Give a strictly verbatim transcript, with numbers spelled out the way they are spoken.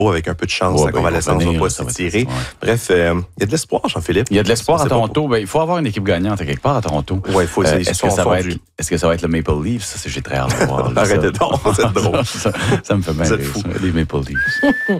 avec un peu de chance, Ouais, la ben, convalescence ils vont va pas venir, ça va s'étirer. être- ouais. Bref, il euh, y a de l'espoir, Jean-Philippe. Il y a de l'espoir On à sait pas Toronto. Ben, il faut avoir une équipe gagnante à quelque part à Toronto. Ouais, il faut essayer. est-ce, que ça va être, est-ce que ça va être le Maple Leafs? Ça, c'est, j'ai très hâte de voir. Arrêtez donc, c'est drôle. ça, ça, ça me fait bien Vous êtes rire, fous. ça, les Maple Leafs.